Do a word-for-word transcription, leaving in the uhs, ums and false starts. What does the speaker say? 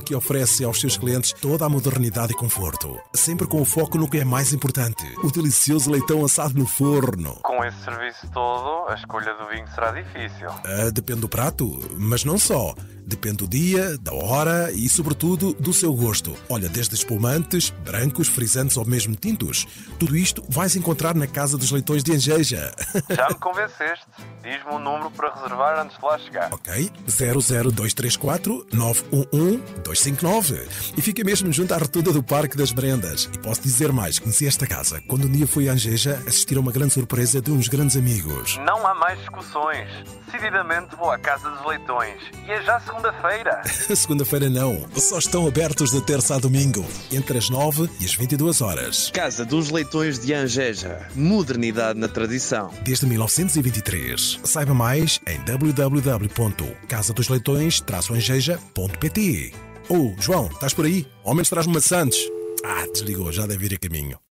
que oferece aos seus clientes toda a modernidade e conforto, sempre com o foco no que é mais importante, o delicioso leitão assado no forno. Com esse serviço todo, a escolha do vinho será difícil. Ah, depende do prato, mas não só. Depende do dia, da hora e, sobretudo, do seu gosto. Olha, desde espumantes, brancos, frisantes ou mesmo tintos. Tudo isto vais encontrar na Casa dos Leitões de Angeja. Já me convenceste. Diz-me um número para reservar antes de lá chegar. Ok, zero zero dois três quatro nove um um dois cinco nove. E fica mesmo junto à rotunda do Parque das Brendas. E posso dizer mais, conheci esta casa quando um dia fui a Angeja assistir a uma grande surpresa de uns grandes amigos. Não há mais discussões. Decididamente vou à Casa dos Leitões. E é já segunda-feira. Segunda-feira não. Só estão abertos de terça a domingo, entre as nove e as vinte e duas horas. Casa dos Leitões de Angeja. Modernidade na tradição. Desde mil novecentos e vinte e três. Saiba mais em w w w ponto casa dos leitões traço angeja ponto p t. Oh, João, estás por aí? Ao menos traz-me maçantes. Ah, desligou, já deve ir a caminho.